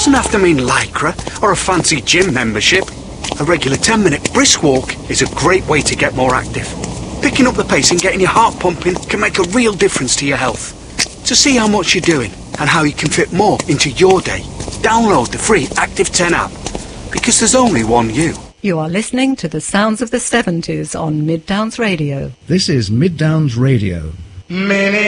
doesn't have to mean Lycra or a fancy gym membership. A regular 10-minute brisk walk is a great way to get more active. Picking up the pace and getting your heart pumping can make a real difference to your health. To see how much you're doing and how you can fit more into your day, download the free Active 10 app, because there's only one you. You are listening to the sounds of the 70s on Mid Downs Radio. This is Mid Downs Radio.